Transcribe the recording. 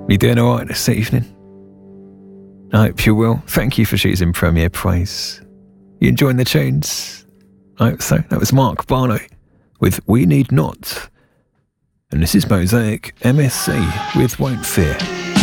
You doing alright this evening? I hope you will. Thank you for choosing Premier Praise. You enjoying the tunes? I hope so. That was Mark Barlow with We Need Not. And this is Mosaic MSC with Won't Fear.